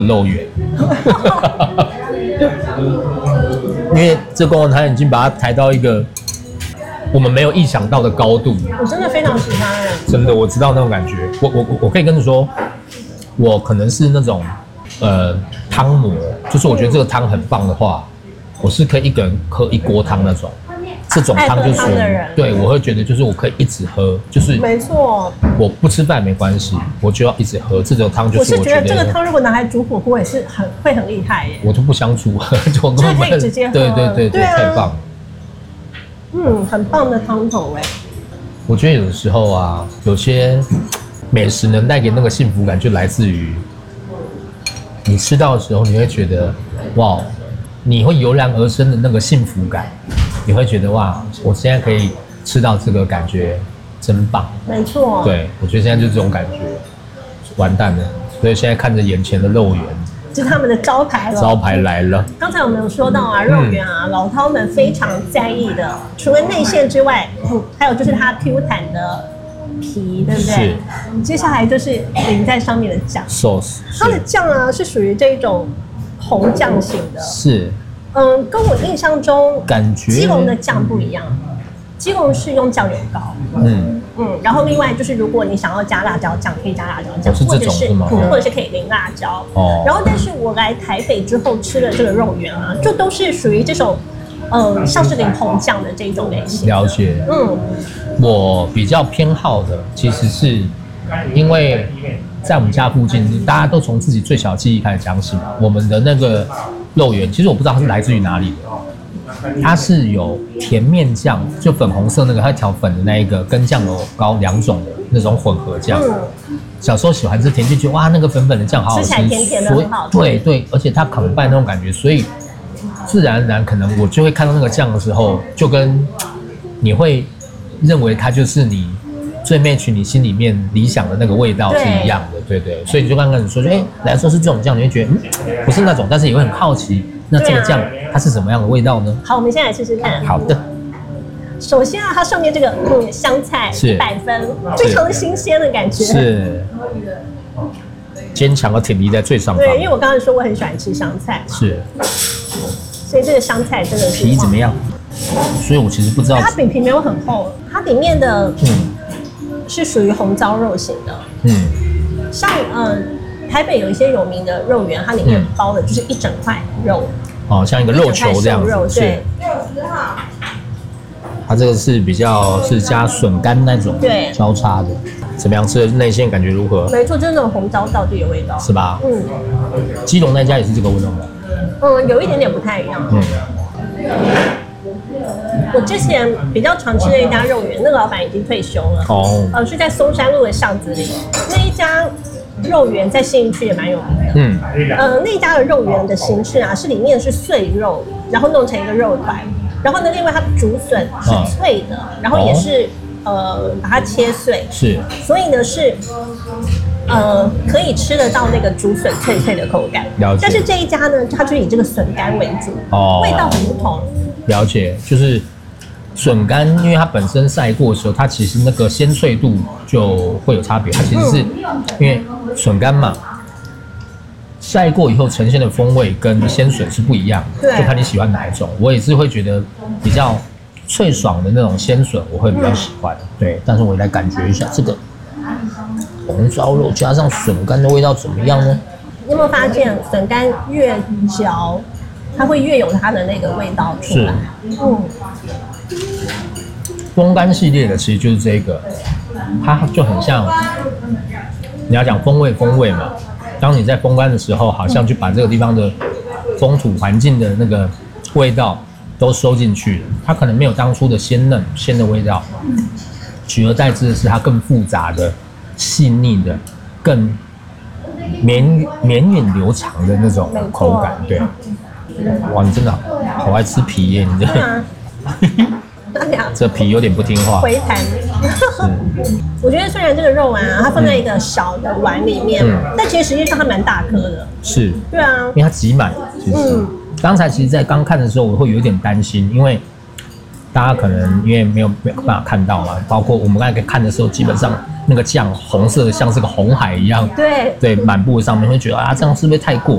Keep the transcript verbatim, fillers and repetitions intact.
肉圆，因为这公文摊已经把它抬到一个我们没有意想到的高度。 我真的非常喜欢哎， 真的，我知道那种感觉。我我我可以跟你说，我可能是那种呃汤魔，就是我觉得这个汤很棒的话，我是可以一个人喝一锅汤那种。这种汤就属于对，我会觉得就是我可以一直喝，就是没错， 我不吃饭没关系，我就要一直喝这种汤。就是我是觉得这个汤如果拿来煮火锅也是很会很厉害耶。 我就不想煮，就根本可以直接喝。 对对对对，太棒了。 嗯，很棒的汤头哎。 我觉得有的时候啊，有些美食能带给那个幸福感，就来自于你吃到的时候，你会觉得哇，你会油然而生的那个幸福感。你会觉得哇，我现在可以吃到这个感觉，真棒。 没错， 对，我觉得现在就是这种感觉，完蛋了。所以现在看着眼前的肉圆， 就是他们的招牌了。 招牌来了。 刚才我们有说到啊，肉圆啊，嗯、老饕们非常在意的，除了内馅之外，嗯，还有就是它 Q 弹的皮，对不对？是。接下来就是淋在上面的酱 sauce， 它的酱啊是属于这种红酱型的。 是。 嗯，跟我印象中感觉基隆的酱不一样，基隆是用酱油膏，嗯嗯，然后另外就是如果你想要加辣椒酱，可以加辣椒酱， 或者是或者是可以淋辣椒。哦。然后，但是我来台北之后吃的这个肉圆啊，就都是属于这种，呃，像是淋红酱的这种类型。 了解。嗯，我比较偏好的其实是因为在我们家附近，大家都从自己最小记忆开始讲起嘛。我们的那个肉圆，其实我不知道它是来自于哪里的，它是有甜面酱，就粉红色那个，它调粉的那一个，跟酱油膏两种的那种混合酱。嗯、小时候喜欢吃甜，就觉得哇，那个粉粉的酱好好吃， 吃起来甜甜的很好吃。 对对，而且它烤拌那种感觉，所以自然而然可能我就会看到那个酱的时候，就跟你会认为它就是你最 match 你心里面理想的那个味道是一样的，对 对, 對，所以你就刚刚你说，哎、欸，来说是这种酱，你会觉得嗯，不是那种，但是也会很好奇，那这个酱它是什么样的味道呢？ 好，我们现在来试试看。 好的。 首先啊，它上面这个嗯香菜一百分，非常的新鲜的感觉。 是。坚强的挺立在最上方。 对，因为我刚才说我很喜欢吃香菜。 是。 所以这个香菜真的是。 皮怎么样？所以我其实不知道。 它饼皮没有很厚，它里面的嗯。是属于红糟肉型的，嗯，像嗯、呃、台北有一些有名的肉圆，它里面包的就是一整块肉， 哦，像一个肉球这样子， 对。 它这个是比较是加笋干那种， 对， 交叉的，怎么样吃的内馅感觉如何？ 没错，就是那种红糟道地的味道， 是吧？嗯，基隆那家也是这个味道吗？ 嗯，有一点点不太一样，嗯。我之前比较常吃的一家肉圆，那个老板已经退休了。哦。呃，是在松山路的巷子里，那一家肉圆在信义区也蛮有名的。嗯。呃，那一家的肉圆的形式啊，是里面是碎肉，然后弄成一个肉团，然后呢，另外它的竹笋是脆的，然后也是、哦、呃把它切碎。是。所以呢是。呃，可以吃得到那个竹笋脆脆的口感。了解。但是这一家呢，它就以这个笋干为主，哦，味道很不同。了解，就是笋干，因为它本身晒过的时候，它其实那个鲜脆度就会有差别。它其实是、嗯、因为笋干嘛，晒过以后呈现的风味跟鲜笋是不一样的，就看你喜欢哪一种。我也是会觉得比较脆爽的那种鲜笋，我会比较喜欢。嗯、对，但是我来感觉一下这个。红烧肉加上笋干的味道怎么样呢？ 你有没有发现笋干越嚼，它会越有它的那个味道出来？嗯。 风干系列的其实就是这个，它就很像你要讲风味风味嘛。当你在风干的时候，好像就把这个地方的风土环境的那个味道都收进去了。它可能没有当初的鲜嫩鲜的味道，取而代之的是它更复杂的。细腻的，更绵绵远流长的那种口感，对。哇，你真的好爱吃皮耶，你这。对啊。这皮有点不听话。 回弹。我觉得虽然这个肉丸啊，它放在一个小的碗里面，嗯、但其实实际上它蛮大颗的。 是。 对啊。 因为它挤满，其实。嗯。刚才其实，在刚看的时候，我会有点担心，因为大家可能因为没有没有办法看到嘛，包括我们刚才看的时候，基本上那个酱红色的像是个红海一样， 对对，满布上面会觉得啊，这样是不是太过？